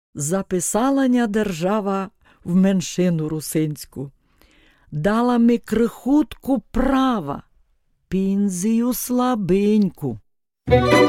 Записала ня держава в меншину русинську, дала ми крихутку права, пензію слабеньку.